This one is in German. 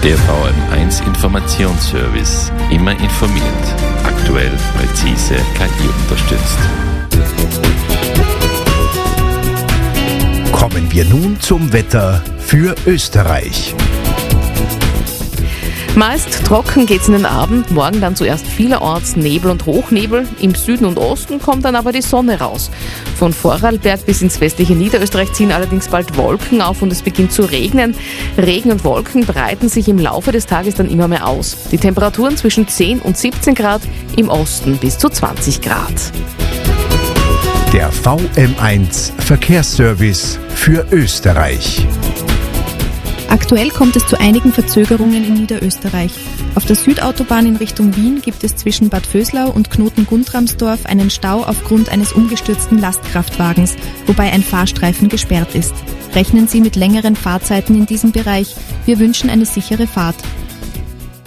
Der VM1 Informationsservice. Immer informiert. Aktuell, präzise, KI unterstützt. Kommen wir nun zum Wetter für Österreich. Meist trocken geht's in den Abend, morgen dann zuerst vielerorts Nebel und Hochnebel. Im Süden und Osten kommt dann aber die Sonne raus. Von Vorarlberg bis ins westliche Niederösterreich ziehen allerdings bald Wolken auf und es beginnt zu regnen. Regen und Wolken breiten sich im Laufe des Tages dann immer mehr aus. Die Temperaturen zwischen 10 und 17 Grad, im Osten bis zu 20 Grad. Der VM1 Verkehrsservice für Österreich. Aktuell kommt es zu einigen Verzögerungen in Niederösterreich. Auf der Südautobahn in Richtung Wien gibt es zwischen Bad Vöslau und Knoten-Guntramsdorf einen Stau aufgrund eines umgestürzten Lastkraftwagens, wobei ein Fahrstreifen gesperrt ist. Rechnen Sie mit längeren Fahrzeiten in diesem Bereich. Wir wünschen eine sichere Fahrt.